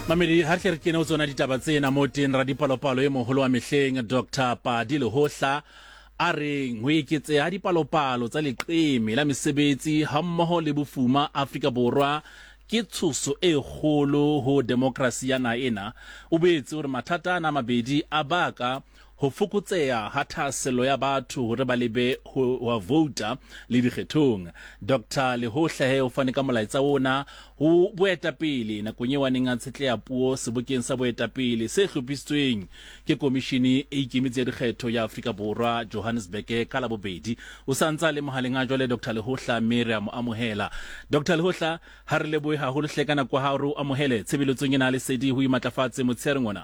Mamedi ha re ke ne o tsona ditaba tsena mo teng ra dipalopalo e moholo wa mehleng Dr. Padi Lehohla a re ngweketse ha dipalopalo tsa leqeme la mesebetsi ha mmoho le bofuma Afrika Borwa ke tshoso e kgolo ho demokrasi ya ena o boetse hore mathata ana mabedi a baka ho fokotseha ha thaselo ya batho hore ba lebe ho vota le dikgethong. Dr. Lehohla he o fane ka molaetsa ona ho boetapele nakong eo a neng a tshetleha puo sebokeng sa boetapele se hlophisitsweng ke komishini e ikemetseng ya dikgetho ya Afrika Borwa Johannesburg ka la bobedi. O santsa le mohaleng a jwale Dr. Lehohla Miriam amohela. Dr. Lehohla ha re lebohe haholo hlekana kwa ha re amohele tshebeletsong ena le sedi ho imatlafatse motsheare ngwana.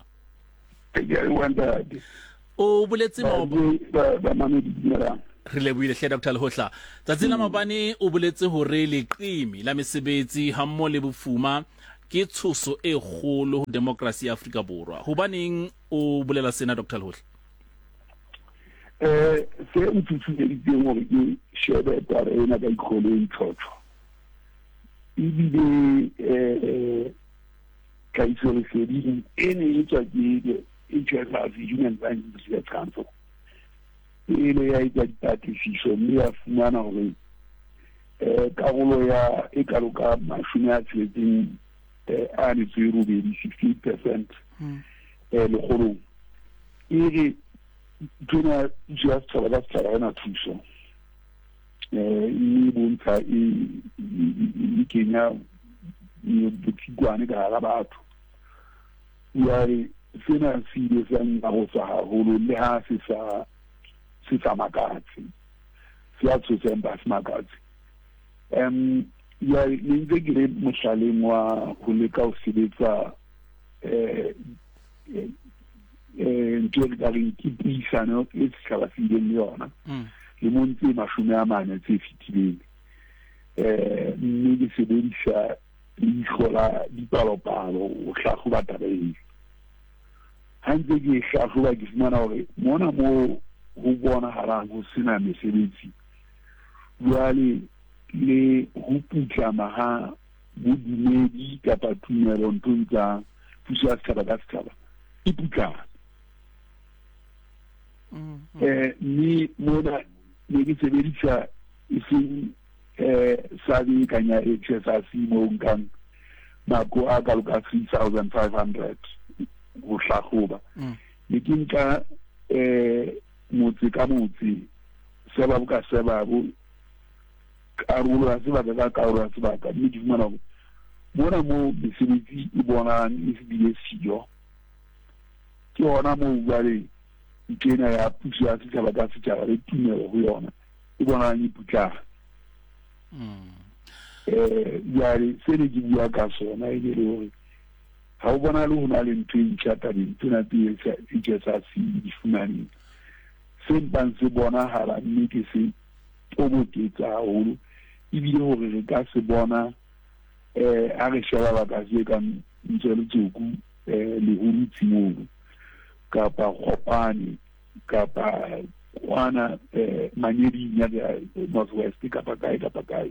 O boletse re lebohile hle Dr. Lehohla tsatsi la mabane o boletse hore leqeme la mesebetsi ha mmo le bofuma ke tshoso e kgolo ho demokrasi ya Afrika Borwa. Hobaneng o bolela sena Dr. Lehohla? Se ntshitseng hore ke shebe tare ena ka ikgolo e tlhotho ebile kaitso leseding ene e tswa ke International Human Rights Council. Ile ya ipatisiso mme ya fumana hore karolo ya ekaloka mashome a tsheletseng a ne tswero be 60% le kgolo ire tuna just tsala tsala na thuso ni bontsha i Kenya ni butigwane ka la batho ya sena sile sang ba go sa haholo le ha se sa makatsi se a tsosa mba se makatsi ya nze gire moshaleng wa go le ka o sebetsa ntwe ka re ke puisano e tsala file le yona le montse mashome a mane tse fitileng mme di sebedisa di khola di palopalo o hlahloba tabeng hanze ke hlahloba ke fumana hore mona mo ho bona harang ho sena mesebetsi jwale le ho putlama ha bodumedi kapa tumelo ntong tsa puso ya setjhaba ka setjhaba e putlama ni mona ne ke sebedisa iseng sa di kanya HSRC mo nkang mako a ka loka 3500 go hlahloba le ke nka motse ka motse seba buka seba bo karolo ya seba ka karolo ya seba ka di fumana bona mo mesebetsi e bonang e se bile siyo ke ona mo bale ikena ya puso ya setjhaba ka setjhaba le tumelo ho yona e bonang e putla ya se ne ke bua ka sona e le hore ha o bona le hona le ntwe ntjata dintuna tse tsa di fumane se mpang se bona hala mme ke se toboketsa haholo ebile hore re ka se bona a re sheba ba ka se ka ntse le tsoku le hulu tsimolo kapa khopane kapa kwana manyedi ya Northwest kapa kai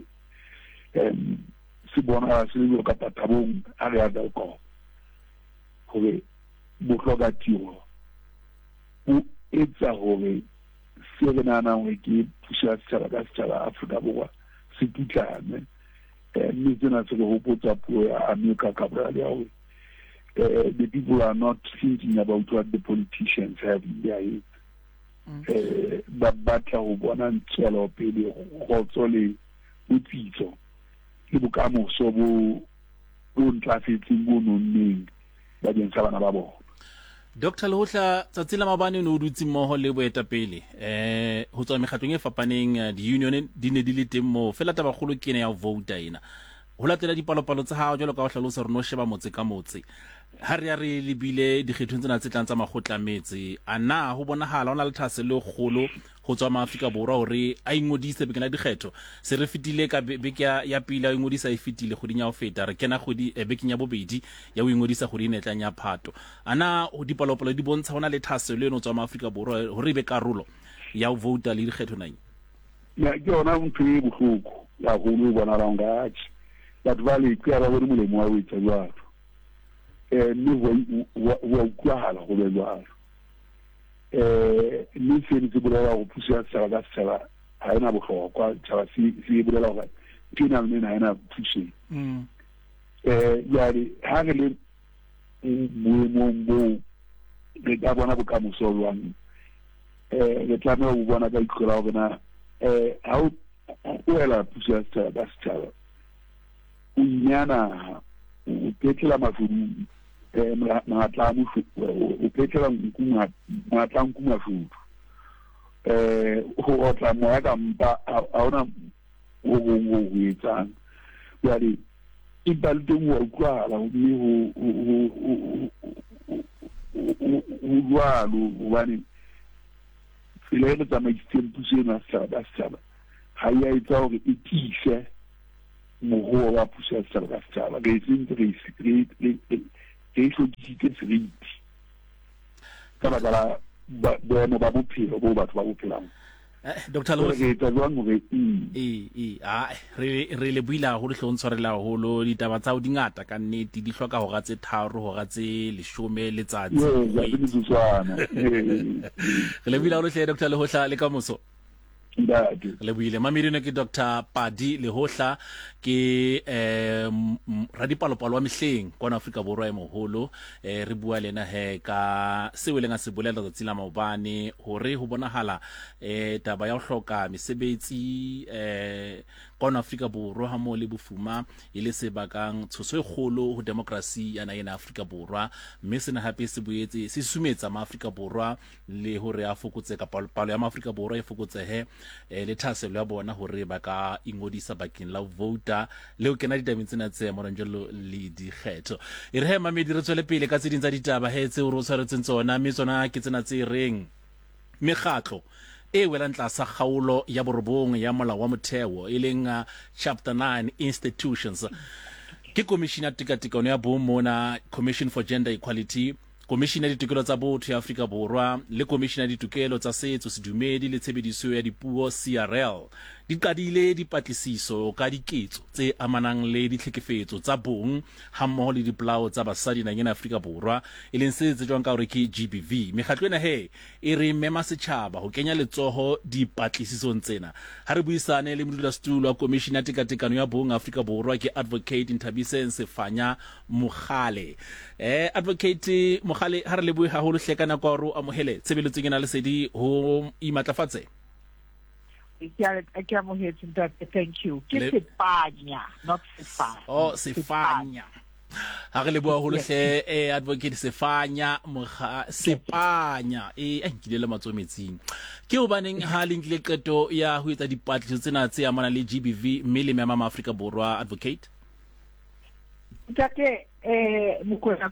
se bona se le kapa tabong a re ada ko hore bohloka tiro o etsa hore se re nana hore ke puso ya setjhaba ka setjhaba Afrika Borwa se putlame mme tsena se re hopotsa puo ya America Cabral ya hore the people are not thinking about what the politicians have in their heads ba batla ho bona ntswelo pele go tsole utsitso le bokamoso bo ntlafetseng bo nonneng ba dintsa bana ba bona. Dr. Lehohla tsatsi la mabane no dutse mmoho le boetapele ho tswa mekgatlong e fapaneng di union di ne di le teng mo fela taba kgolo ke ne ya vote ena ho latela dipalopalo tsa hao jwalo ka ho hlalosa re no sheba motse ka motse ha re re lebile dikgethong tsena tse tlang tsa makgotla metse ana ho bonahala hona le thaselo kgolo ho tswa maAfrika Borwa hore a ingodise bekena dikgetho se re fitile ka beke ya pila a ingodisa e fitile go dinya ho feta re kena go di bekeng ya bobedi ya ho ingodisa go dine tlang ya phato ana ho dipalopalo di bontsha hona le thaselo eno tswa maAfrika Borwa hore be karolo ya ho vota le dikgetho nang ya ke ona ntwe e bohloko ya go lo bona la ngathi batho ba le ke ba bone molemo wa wetsa jwalo mme wa utlwahala go be jwalo mme seno se bolela go puso ya setšhaba ka setšhaba ga ena botlhokwa setšhaba se bolela gore ke na le ga ena puso jale ga re le boemong boo re ka bona bokamoso jwang re tlameha go bona ka itlhola gore na ga o ela puso ya setšhaba ka setšhaba o inyana o petlela mafudu matlamu o petlela matlanku mafudu go otla moya ka mpa a ona go etsang jale empa le teng wa utlwala mme go jwalo gobane tsela e re tsamaisitseng puso ena setšhaba ga e a etsa gore e tiise moruo wa puso ya setšhaba ka setšhaba re sentse re e tlhokisitse seriti ka baka la boemo ba bophelo bo batho ba bophelang Dr. re le buile haholo hlong tshwarela haholo ditaba tsa o dingata ka nnete di hloka hora tse 3 hora tse 10 letsatsi re le buile haholo hle Dr. Lehohla le ka moso le buile mamirino ke Dr. Padi Lehohla ke radipalopalo wa mehleng kwana Afrika Borwa e moholo re bua lena he ka seo lenga se bolela tsa la maobane hore ho bonahala taba ya ho hloka mesebetsi kwana Afrika Borwa ha mo le bofuma ile se bakang tshoso e kgolo ho demokrasi ya naena Afrika Borwa mme sena hape se boetse se sumetsa ma Afrika Borwa le hore a fokotse ka palo ya ma Afrika Borwa e fokotsehe le thaselo ya bona hore ba ka ingodisa bakeng la vota leo kena ditabeng tsena tse moranjelo le dikgetho e re he mamedi re tswele pele ka tseding tsa ditaba he tse o re tshwaretseng tsona mme tsona ke tsena tse reng mekgatlo e welang tlasa kgaolo ya borobong ya molao wa motheo e leng chapter 9 institutions ke commission ya tekatekano ya bong mona Commission for Gender Equality, Commission ya ditokelo tsa botho ya Afrika Borwa le Commission ya ditokelo tsa setso sedumedi le tshebediso ya dipuo CRL di qadile dipatlisiso ka diketso tse amanang le ditlhekefetso tsa bong ha mmoho le dipolao tsa basadi nageng ya Afrika Borwa e leng se tsejwang ka hore ke GBV. Mekgatlo ena he e re mema setjhaba ho kenya letsoho dipatlisisong tsena. Ha re buisane le modulasetulo wa Commission ya tekatekano ya bong Afrika Borwa ke Advocate Nthabiseng Sefanya Mogale. Advocate Mogale, ha re le bue haholo hlekana kwa ro amohele tshebeletso ena le sedi ho imatlafatse. Thank you. Sefanya, not Sefanya. Oh, Sefanya. Ha re le bua holo hle Advocate Sefanya Sefanya nkile le matsometsing ke o baneng ha linkile qeto ya ho etsa dipatlisiso tsena tse amana le GBV mme le mema Afrika Borwa Advocate Tate mokwena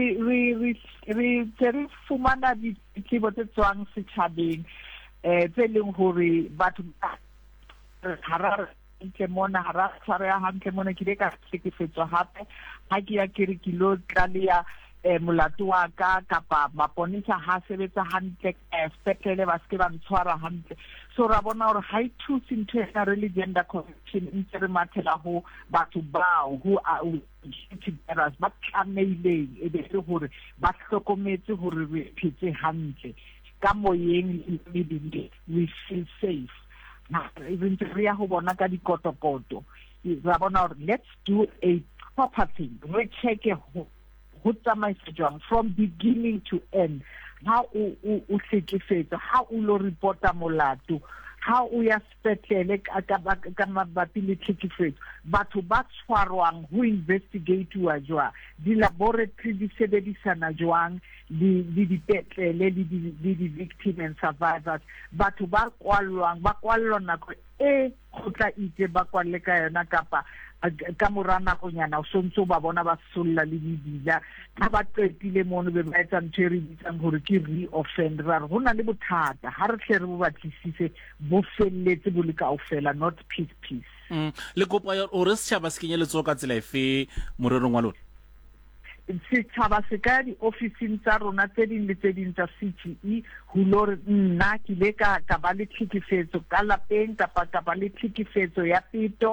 re fumana ditletlebo tse tswang setjhabeng tse leng hore batho harare ke mona hara tshware ya hantle mona ke le ka sekefetswa hape ha ke ya ke re kilo tlalea molato wa ka kapa maponisa ha sebetsa hantle spetlele ba ske ba ntshwara hantle so ra bona hore ha ithusi ntho ya really gender correction ntse re mathela ho batho bao who are together ba tlameileng e be se hore ba hlokometse hore re phetse hantle ka moyeng le dinde we feel safe na even re ya ho bona ka dikotokoto ra bona let's do a proper thing re check ho tsamaisa jwang from beginning to end how o sekefetsa how o lo reporta molato how o ya spetlele ka mabapi le tlhekefetso batho ba tshwarwang ho investigate wa jwa di laboratory di sebedisana jwang di dipetlele le di victim and survivors batho ba kwallwa nako e khotla itse ba kwalle ka yona kapa ka morana go nyana o sontso ba bona ba solla le dibila ha ba qetile mono be ba etsa ntho re ditsang hore ke re-offend ra re hona le bothata ha re hle re bo batlisise bo felletse bo le ka ofela not peace le kopa o re setjhaba se kenye letsoho ka tsela efe morerong wa lona setjhaba se ka di ofising tsa rona tse ding le tse ding tsa CGE ho lore nna ke le ka ba le tlhekefetso ka lapeng kapa le tlhekefetso ya peto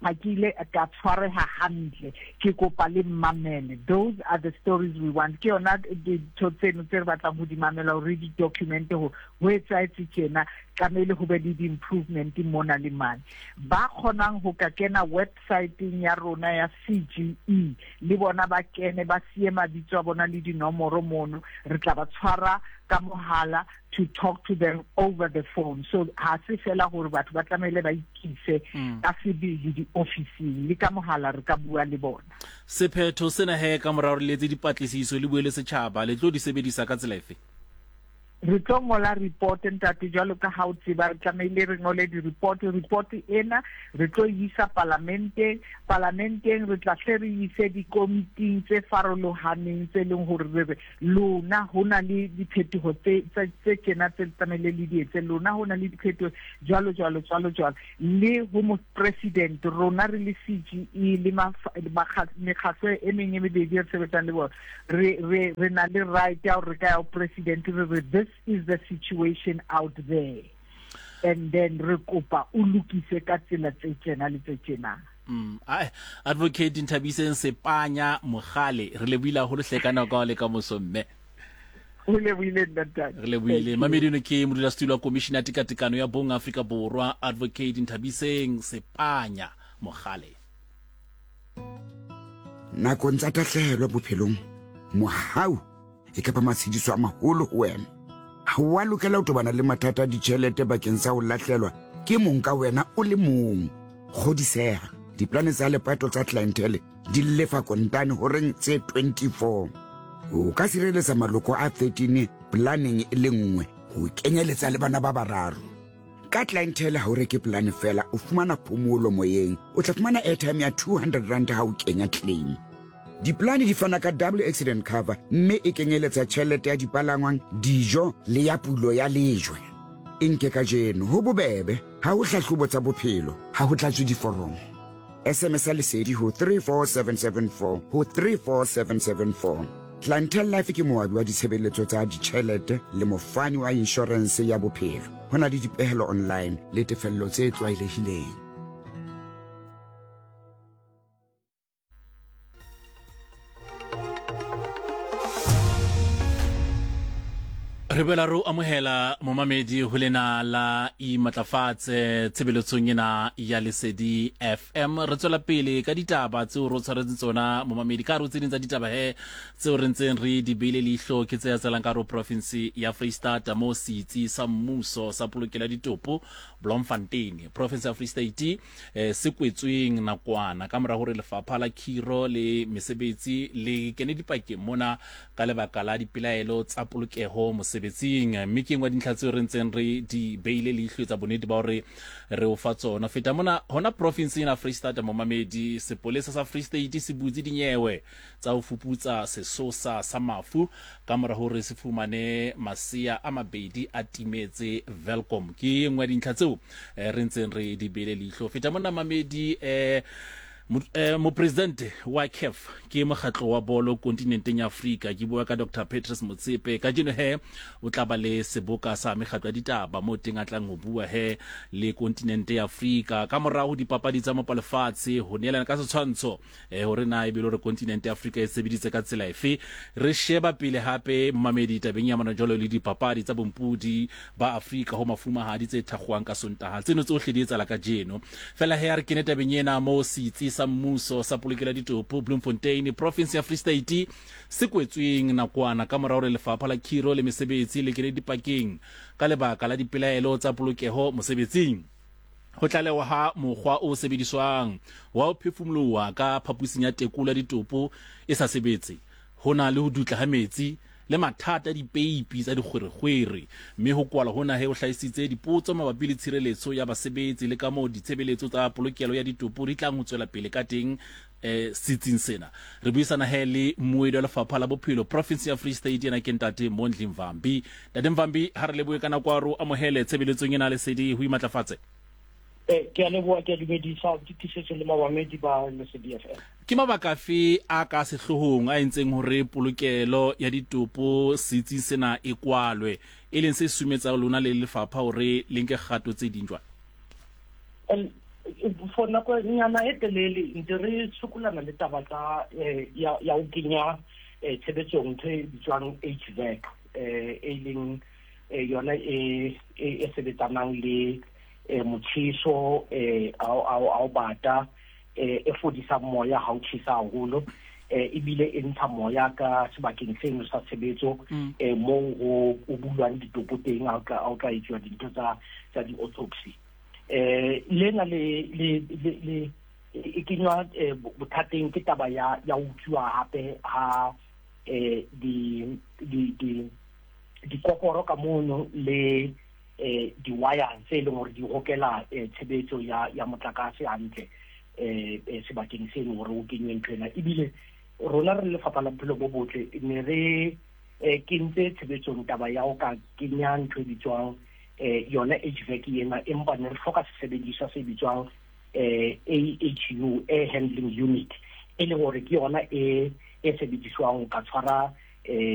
Hakile ka tshwareha hantle ke kopa le mmamele. Those are the stories we want. Ke yona di tsotseno tse re batlang go di mamela re di document ho etsatse tsena tlamele ho be le di improvement mona le mane. Ba khonang ho ka kena website ya rona ya CGE le bona ba kene ba sie mabitso a bona le dinomoro mono re tla ba tshwara ka mohala to talk to them over the phone. So ha se fela gore batho ba tlamele ba ikise ka sebili di officing le ka mohala re ka bua le bona. Sephetho sena he ka morao re letse dipatlisiso le buele setjhaba le tlo di sebedisa ka tsela efe? Re tlo ngola report ntate jalo ka ha o tseba re tlamehile re ngole di report ena re tlo isa parlamenteng re tla re ise di committee tse farolohaneng tse leng hore re lona hona le diphetogo tse tsena tse tlamehile le di etse lona hona le diphetogo jalo le ho mo president rona re le CGE le mekhatlo e mengwe mebedi re sebetsang le bona re na le right ya re ka president re this is the situation out there, and then re kopa o lokise ka tsela tse tsena le tse tsena. Advocate Nthabiseng Sepanya Mogale re le buila ho lehlekana ka le ka mosomme le buile ntate re le buile mamedino ke modula studio commissioner tikatikano ya bong Afrika Borwa Advocate Nthabiseng Sepanya Mogale. Nako ntsa tahlelo bophelong mohau e ka ba matshidiso a maholo ho wena. Ha wa lokela ho tobana le mathata di tšhelete bakeng sa ho lahlelwa ke mong ka wena o le mong. Kgodiseha diplane tsa lepato tsa clientele di lefa kontane ho reng tse 24. O ka sireletsa maloko a 13 planning e le nngwe ho kenyeletsa le bana ba bararo. Ka clientele ha o reke plan fela o fumana phomolo moyeng o tla fumana airtime ya 200 rand ha o kenya claim. Diplane di fana ka double accident cover mme e kenyeletsa tšhelete ya dipalangwang dijo le ya pulo ya lejwe. Nke ka jeno ho bobebe ha o hlahlobo tsa bophelo ha ho tlatswe diforomo. SMS lesedi ho 34774 ho 34774. Clientele Life ke moabi wa ditshebeletso tsa ditšhelete le mofani wa insurance ya bophelo. Hona le dipehelo online le tefello tse tlwaelehileng. Rebela ro amohela momamedi ho lena la imatlafatse tshebeletsong ena ya Lesedi FM re tswela pele ka ditaba tseo ro tshwaretse tsona momamedi ka ro tsena tsa ditaba he tseo re ntseng re di beile leihlo ke tse ya tselang ka ro province ya Free State mo sitsi sa mmuso sa polokela ditopo Bloemfontein province ya Free State se kwetsweng nakwana ka mora hore lefapha la khiro le mesebetsi le kene dipakeng mona ka lebaka la dipelaelo tsa polokeho mosebetsing mme wa dintlha tseo re ntseng re di beile leihlo tsa bonedi ba hore re o fa tsona feta mona hona province ya Free State momamedi sepolesa sa Free State se butse dinyewe tsa ho fuputsa sesosa sa mafu ka mora hore se fumane masia a mabedi a timetse Welcome ke ngwa dintlha tseo re ntseng re di beile leihlo feta mona mamedi mo president wa CAF ke mokgatlo wa bolo kontinenteng ya Afrika ke bua ka Dr Patrice Motsepe ka jeno he o tla ba le seboka sa mekgatlo ya ditaba mo teng a tlang ho bua he le kontinente ya Afrika ka morao dipapadi tsa mopalefatshe ho neelana ka setshwantsho hore na e bile re kontinente ya Afrika e sebeditse ka tsela efe re sheba pele hape mamedi tabeng ya manajolo le dipapadi tsa bompudi ba Afrika ho mafuma ha di tse thakgwang ka Sontaha tseno tsohle di etsa la ka jeno fela he re kene tabeng ena mo sitsi sa mmuso sa polokela ditopo Bloemfontein province ya Free State se kwetsweng nakwana ka morao re lefapha la khiro le mesebetsi le kene dipakeng ka lebaka la dipelaelo tsa polokeho mosebetsing ho tlalewa ha mokgwa o sebediswang wa ho phefumoloha ka phapusing ya tekolo ya ditopo e sa sebetse hona le ho dutla ha metsi le mathata dipeipi tsa dikgwerekgwere mme ho kwala hona he o hlaisitse dipotso mabapi le tshireletso ya basebetsi le ka mo ditshebeletso tsa polokelo ya ditopo di tlang ho tswela pele ka teng sitsing sena re buisana he le moedi wa lefapha la bophelo province ya Free State ena ke ntate Mondli Mvambi ntate Mvambi ha re leboe kana kwa ro amohele tshebeletsong ena Lesedi ho imatlafatse ke a leboa ke a dumedisa dikisetso le mabamedi ba Lesedi FM ke mabaka fe a ka sehlohong a entseng hore polokelo ya ditopo sitsi sena e kwalwe e leng se sumetsa lona le lefapha hore le nke kgato tse dinjwa for nako nyana e telele ntse re sokolana le taba tsa ya o kenya tshebetsong tse bitswang HVAC e leng yona e sebetsanang le motjhiso ao bata e fodisa moya ha o tjhisa haholo ebile e ntsha moya ka sebakeng seno sa tshebetso mo o bulwang ditopo teng ha o tla etswa dintho tsa di-autopsy lena le kenywa bothateng ke taba ya utswa hape ha dikoporo ka mono le di-wire tse leng hore di hokela tshebetso ya motlakase hantle sebakeng seno hore o kenywe nthwena ebile rona re lefapha la bophelo bo botle ne re kentse tshebetsong taba ya o ka kenya ntho e bitswang yona HVAC ena empa ne re hloka sesebediswa se bitswang AHU, air handling unit e leng hore ke yona e sebediswang ka tshwara